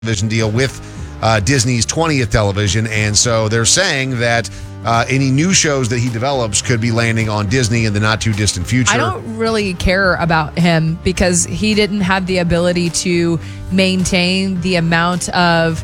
television deal with Disney's 20th television, and so they're saying that any new shows that he develops could be landing on Disney in the not too distant future. I don't really care about him because he didn't have the ability to maintain the amount of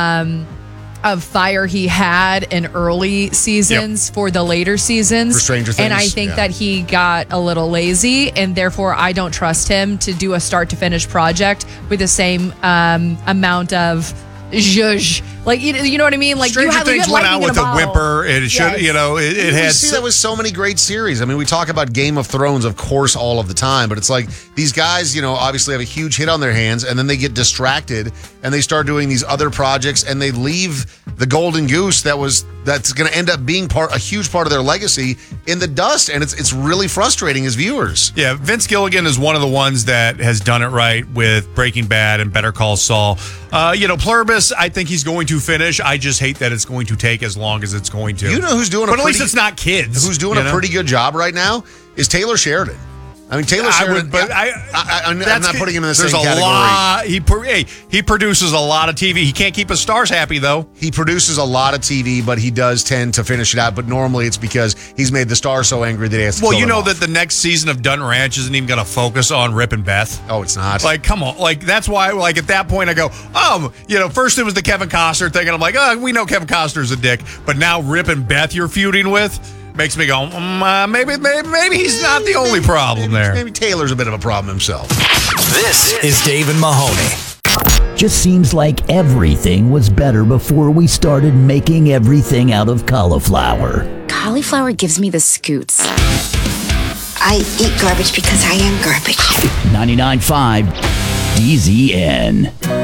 fire he had in early seasons for the later seasons. For Stranger Things. And I think that he got a little lazy, and therefore I don't trust him to do a start to finish project with the same amount of zhuzh. Like, you know what I mean? Like, Stranger Things went out with a whimper. It should, Yes. it had. See, that was so many great series. I mean, we talk about Game of Thrones, of course, all of the time, but it's like these guys, obviously have a huge hit on their hands, and then they get distracted and they start doing these other projects, and they leave the golden goose that's going to end up being a huge part of their legacy in the dust, and it's really frustrating as viewers. Yeah, Vince Gilligan is one of the ones that has done it right with Breaking Bad and Better Call Saul. Pluribus, I think he's going to finish. I just hate that it's going to take as long as it's going to. You know who's doing but at least it's not kids. Who's doing a pretty good job right now is Taylor Sheridan. I mean, Taylor Sheridan, I'm not putting him in the same category. He produces a lot of TV. He can't keep his stars happy, though. He produces a lot of TV, but he does tend to finish it out. But normally it's because he's made the stars so angry that he has to kill them off. That the next season of Dutton Ranch isn't even going to focus on Rip and Beth. Oh, it's not. Like, come on. Like, that's why, at that point I go, first it was the Kevin Costner thing, and I'm like, we know Kevin Costner's a dick. But now Rip and Beth you're feuding with makes me go, maybe he's not the only problem there. Maybe Taylor's a bit of a problem himself. This is Dave and Mahoney. Just seems like everything was better before we started making everything out of cauliflower. Cauliflower gives me the scoots. I eat garbage because I am garbage. 99.5 DZN.